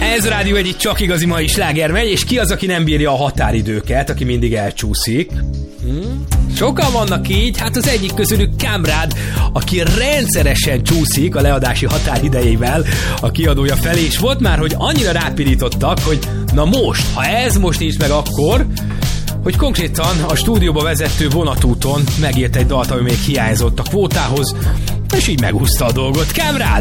Ez a Rádió egyik csak igazi mai sláger megy, és ki az, aki nem bírja a határidőket, aki mindig elcsúszik? Sokan vannak így, hát az egyik közülük Kamrád, aki rendszeresen csúszik a leadási határidejével a kiadója felé, és volt már, hogy annyira rápirítottak, hogy na most, ha ez most nincs meg akkor, hogy konkrétan a stúdióba vezető vonatúton megírt egy dalt, ami még hiányzott a kvótához, és így megúszta a dolgot. Kamrád!